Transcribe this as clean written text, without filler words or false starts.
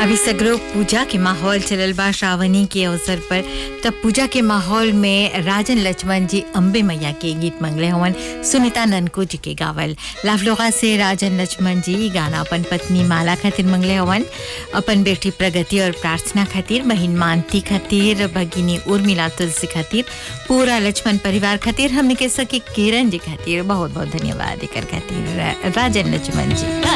अभी सगरो पूजा के माहौल चलल बा श्रावणी के अवसर पर। तब पूजा के माहौल में राजन लक्ष्मण जी अम्बे मैया के गीत मंगले हवन सुनीता ननको जी के गावल। लावलोगा से राजन लक्ष्मण जी गाना अपन पत्नी माला खातिर मंगले हवन, अपन बेटी प्रगति और प्रार्थना खातिर, बहिन मानती खातिर, भगिनी उर्मिला तुलसी खातिर, पूरा लक्ष्मण परिवार खातिर, हमने के सके किरण जी खातिर बहुत बहुत धन्यवाद एकर खातिर राजन लक्ष्मण जी।